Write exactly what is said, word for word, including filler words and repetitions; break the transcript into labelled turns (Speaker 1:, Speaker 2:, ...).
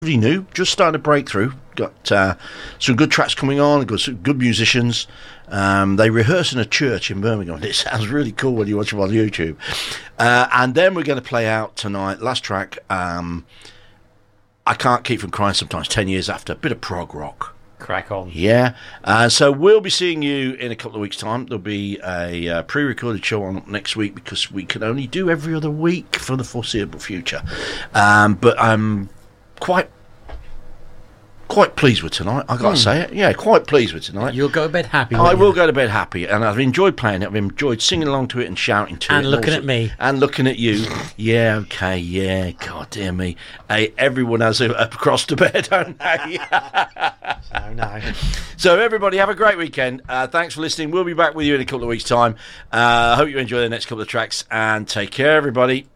Speaker 1: new, just starting to break through. Got uh, some good tracks coming on, got some good musicians. Um, they rehearse in a church in Birmingham. It sounds really cool when you watch them on YouTube. Uh, and then we're going to play out tonight, last track, um, I Can't Keep From Crying Sometimes, ten years after, a bit of prog rock.
Speaker 2: Crack on.
Speaker 1: Yeah. Uh, so we'll be seeing you in a couple of weeks' time. There'll be a uh, pre-recorded show on next week because we can only do every other week for the foreseeable future. Um, but I'm quite quite pleased with tonight, I've got mm. to say it. Yeah, quite pleased with tonight.
Speaker 2: You'll go to bed happy.
Speaker 1: I
Speaker 2: you?
Speaker 1: will go to bed happy, and I've enjoyed playing it. I've enjoyed singing along to it and shouting to
Speaker 2: and
Speaker 1: it.
Speaker 2: And looking
Speaker 1: also,
Speaker 2: at me.
Speaker 1: And looking at you. Yeah, okay, yeah, God dear me. Hey, everyone has a, a cross to bear, don't they?
Speaker 2: No, no.
Speaker 1: So everybody have a great weekend. Uh, thanks for listening. We'll be back with you in a couple of weeks' time. I uh, hope you enjoy the next couple of tracks, and take care, everybody.